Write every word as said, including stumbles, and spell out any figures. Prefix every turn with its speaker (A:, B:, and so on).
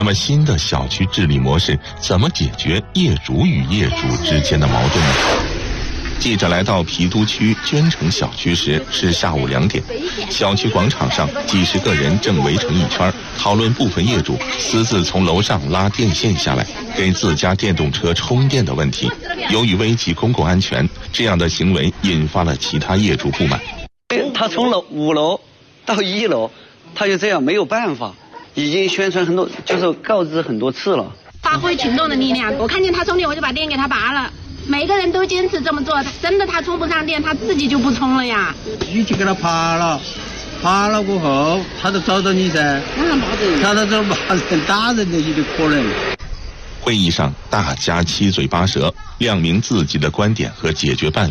A: 那么新的小区治理模式怎么解决业主与业主之间的矛盾呢？记者来到郫都区娟城小区时是下午两点，小区广场上几十个人正围成一圈，讨论部分业主私自从楼上拉电线下来给自家电动车充电的问题。由于危及公共安全，这样的行为引发了其他业主不满。
B: 他从楼五楼到一楼，他就这样没有办法，已经宣传很多，就是告知很多次了。
C: 发挥群众的力量，我看见他充电，我就把电给他拔了。每个人都坚持这么做，真的他充不上电，他自己就不充了呀。
D: 已经给他拔了，拔了过后，他就找到你噻。找到这把人打人的有点可能。
A: 会议上，大家七嘴八舌，亮明自己的观点和解决办法。